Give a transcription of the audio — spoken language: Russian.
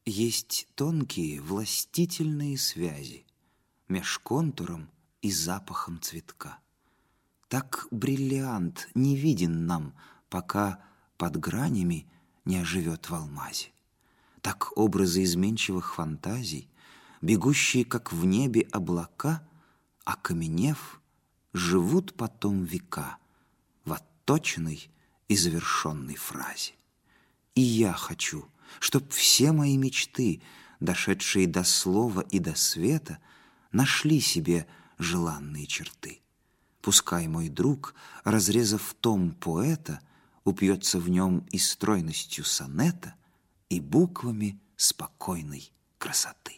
Есть тонкие властительные связи меж контуром и запахом цветка. Так бриллиант не виден нам, пока под гранями не оживет в алмазе. Так образы изменчивых фантазий, бегущие, как в небе облака, окаменев, живут потом века в отточенной и завершенной фразе. И я хочу, чтоб все мои мечты, дошедшие до слова и до света, нашли себе желанные черты. Пускай мой друг, разрезав том поэта, упьется в нем и стройностью сонета, и буквами спокойной красоты.